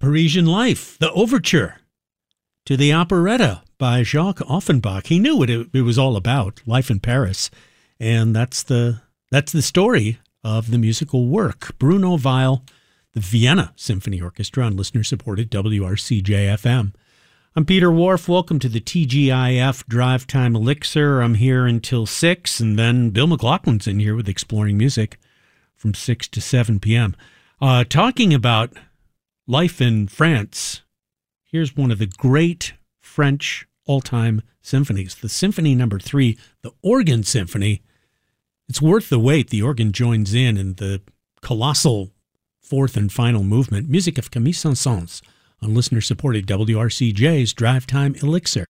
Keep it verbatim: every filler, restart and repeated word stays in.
Parisian Life, the overture to the operetta by Jacques Offenbach. He knew what it, it was all about, life in Paris, and that's the that's the story of the musical work. Bruno Weil, the Vienna Symphony Orchestra on listener-supported W R C J F M. I'm Peter Wharf. Welcome to the T G I F Drive Time Elixir. I'm here until six, and then Bill McLaughlin's in here with Exploring Music from six to seven p.m. Uh, talking about life in France, here's one of the great French all-time symphonies, the Symphony Number Three, the Organ Symphony. It's worth the wait. The organ joins in in the colossal fourth and final movement. Music of Camille Saint-Saëns on listener-supported W R C J's Drive Time Elixir.